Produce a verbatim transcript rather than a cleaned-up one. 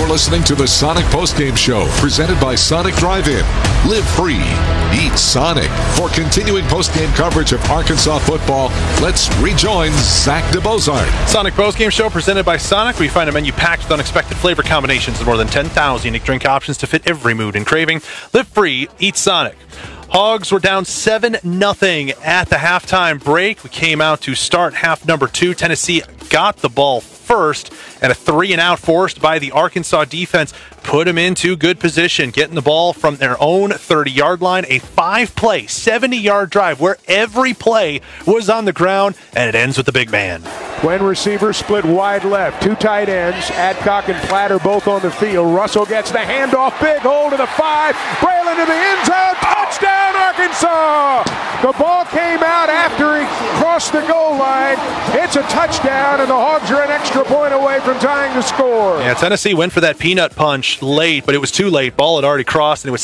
You're listening to the Sonic Postgame Show, presented by Sonic Drive-In. Live free. Eat Sonic. For continuing postgame coverage of Arkansas football, let's rejoin Zach DeBozart. Sonic Postgame Show, presented by Sonic. We find a menu packed with unexpected flavor combinations and more than ten thousand unique drink options to fit every mood and craving. Live free. Eat Sonic. Hogs were down seven nothing at the halftime break. We came out to start half number two. Tennessee got the ball first, and a three and out forced by the Arkansas defense put them into good position, getting the ball from their own thirty-yard line. A five-play, seventy-yard drive where every play was on the ground, and it ends with the big man. When receivers split wide left, two tight ends, Adcock and Platter both on the field. Russell gets the handoff, big hole to the five, Braylon to the end zone, touchdown Arkansas! The ball came out after he crossed the goal line. It's a touchdown, and the Hogs are an extra point away from tying the score. Yeah, Tennessee went for that peanut punch late, but it was too late. Ball had already crossed, and it was